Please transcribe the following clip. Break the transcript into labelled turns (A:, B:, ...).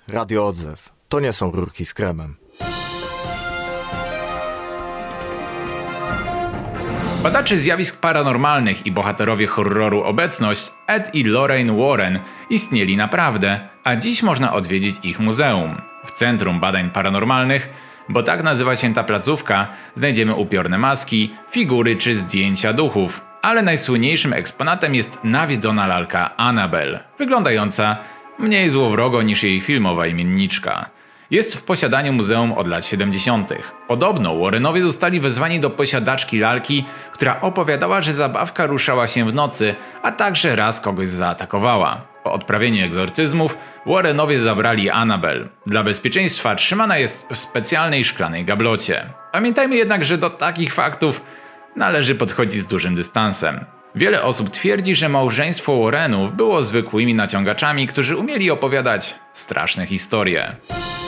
A: Radio Odzew. To nie są rurki z kremem.
B: Badacze zjawisk paranormalnych i bohaterowie horroru Obecność, Ed i Lorraine Warren, istnieli naprawdę, a dziś można odwiedzić ich muzeum. W Centrum Badań Paranormalnych, bo tak nazywa się ta placówka, znajdziemy upiorne maski, figury czy zdjęcia duchów. Ale najsłynniejszym eksponatem jest nawiedzona lalka Annabelle, wyglądająca mniej złowrogo niż jej filmowa imienniczka. Jest w posiadaniu muzeum od lat 70. Podobno Warrenowie zostali wezwani do posiadaczki lalki, która opowiadała, że zabawka ruszała się w nocy, a także raz kogoś zaatakowała. Po odprawieniu egzorcyzmów Warrenowie zabrali Annabelle. Dla bezpieczeństwa trzymana jest w specjalnej szklanej gablocie. Pamiętajmy jednak, że do takich faktów należy podchodzić z dużym dystansem. Wiele osób twierdzi, że małżeństwo Warrenów było zwykłymi naciągaczami, którzy umieli opowiadać straszne historie.